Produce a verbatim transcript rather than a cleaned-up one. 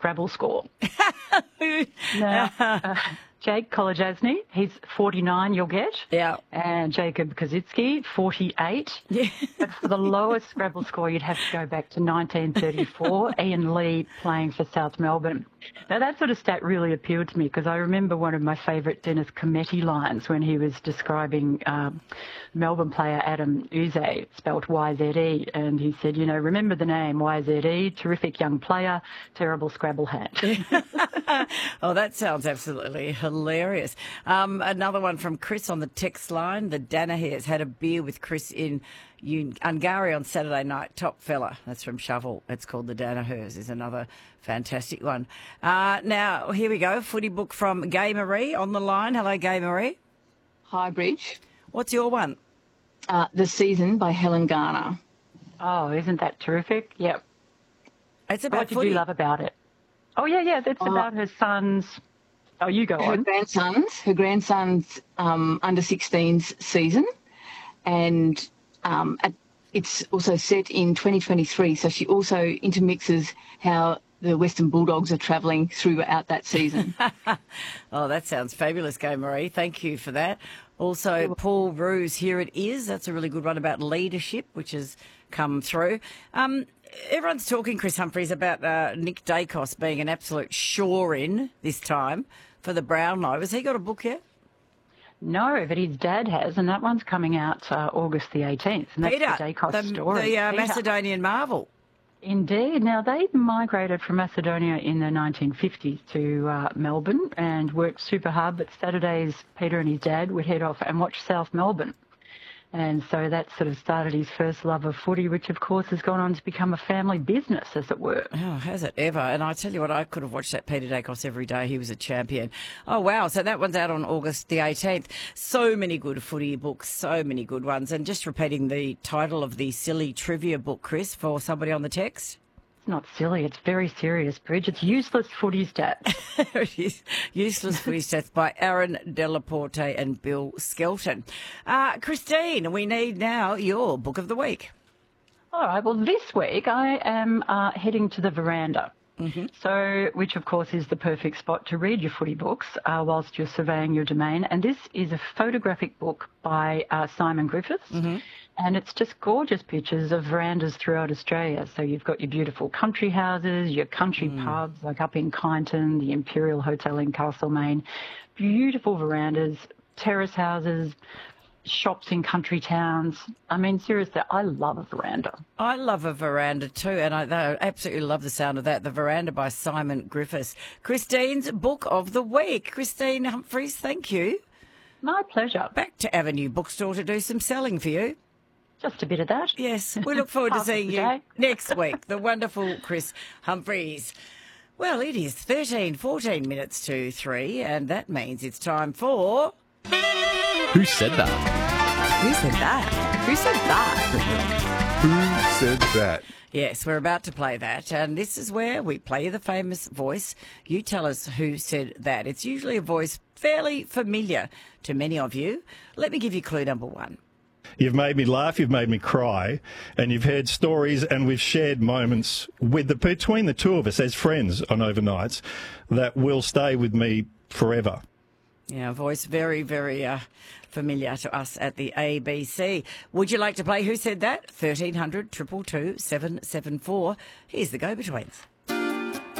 Scrabble score. Now, uh, Jake Kolodjasny, he's forty-nine, you'll get. Yeah. And Jacob Kazitsky, forty-eight. Yeah. But for the lowest Scrabble score, you'd have to go back to nineteen thirty-four, Ian Lee playing for South Melbourne. Now, that sort of stat really appealed to me because I remember one of my favourite Dennis Cometti lines when he was describing um, Melbourne player Adam Uze, spelt Y Z E, and he said, you know, remember the name Y Z E, terrific young player, terrible Scrabble hand. Oh, that sounds absolutely hilarious. Um, another one from Chris on the text line. The Danaher's had a beer with Chris in Ungary on Saturday night. Top fella. That's from Shovel. It's called the Danaher's, is another fantastic one. Uh, now, here we go. Footy book from Gay Marie on the line. Hello, Gay Marie. Hi, Bridge. What's your one? Uh, the Season by Helen Garner. Oh, isn't that terrific? Yep. It's about What did footy. you love about it? Oh, yeah, yeah, it's Oh. about her son's... Oh, you go Her on. grandson's, her grandson's um, under sixteens season, and um, at, it's also set in twenty twenty-three. So she also intermixes how the Western Bulldogs are travelling throughout that season. Oh, that sounds fabulous, Gay Marie. Thank you for that. Also, Paul Ruse, Here It Is. That's a really good one about leadership, which has come through. Um, everyone's talking, Chris Humphries, about uh, Nick Dacos being an absolute shore-in this time for the Brownlow. Has he got a book yet? No, but his dad has, and that one's coming out uh, August the eighteenth, and that's Peter, the Dacos the, story. the uh, Peter. Macedonian marvel. Indeed. Now, they migrated from Macedonia in the nineteen fifties to uh, Melbourne and worked super hard, but Saturdays, Peter and his dad would head off and watch South Melbourne. And so that sort of started his first love of footy, which, of course, has gone on to become a family business, as it were. Oh, has it ever? And I tell you what, I could have watched that Peter Dacos every day. He was a champion. Oh, wow. So that one's out on August the eighteenth. So many good footy books, so many good ones. And just repeating the title of the silly trivia book, Chris, for somebody on the text. It's not silly. It's very serious, Bridge. It's Useless Footy Stats. It is Useless Footy Stats by Aaron Delaporte and Bill Skelton. Uh, Christine, we need now your book of the week. All right. Well, this week I am uh, heading to the veranda. Mm-hmm. So, which of course is the perfect spot to read your footy books uh, whilst you're surveying your domain. And this is a photographic book by uh, Simon Griffiths. Mm-hmm. And it's just gorgeous pictures of verandas throughout Australia. So you've got your beautiful country houses, your country mm. pubs, like up in Kyneton, the Imperial Hotel in Castlemaine, beautiful verandas, terrace houses, shops in country towns. I mean, seriously, I love a veranda. I love a veranda too, and I, I absolutely love the sound of that. The Veranda by Simon Griffiths. Christine's book of the week. Christine Humphries, thank you. My pleasure. Back to Avenue Bookstore to do some selling for you. Just a bit of that. Yes, we look forward to Half seeing of the you day. next week. The wonderful Chris Humphries. Well, it is thirteen, fourteen minutes to three, and that means it's time for... Who said that? Who said that? Who said that? Who said that? Yes, we're about to play that, and this is where we play the famous voice. You tell us who said that. It's usually a voice fairly familiar to many of you. Let me give you clue number one. You've made me laugh, you've made me cry, and you've heard stories and we've shared moments with the, between the two of us as friends on overnights that will stay with me forever. Yeah, a voice very, very uh, familiar to us at the A B C. Would you like to play Who Said That? thirteen hundred, two two two, seven seven four. Here's the Go-Betweens.